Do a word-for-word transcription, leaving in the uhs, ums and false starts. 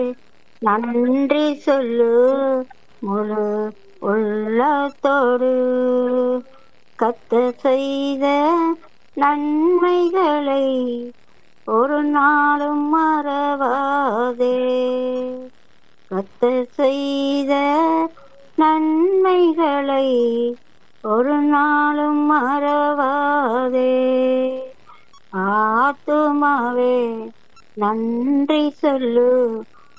நன்றி சொல்லு முழு உள்ளத்தோடு. கர்த்தர் செய்த நன்மைகளை ஒரு நாளும் மறவாதே. கர்த்தர் செய்த நன்மைகளை ஒரு நாளும் மறவாதே. ஆத்துமாவே நன்றி சொல்லு